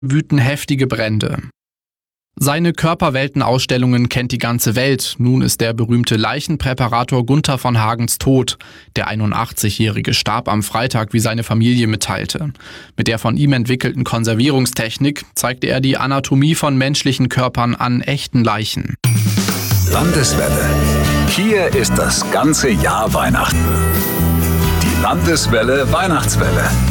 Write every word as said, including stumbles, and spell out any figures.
wüten heftige Brände. Seine Körperweltenausstellungen kennt die ganze Welt. Nun ist der berühmte Leichenpräparator Gunther von Hagens tot. Der einundachtzigjährige starb am Freitag, wie seine Familie mitteilte. Mit der von ihm entwickelten Konservierungstechnik zeigte er die Anatomie von menschlichen Körpern an echten Leichen. Landeswelle. Hier ist das ganze Jahr Weihnachten. Die Landeswelle Weihnachtswelle.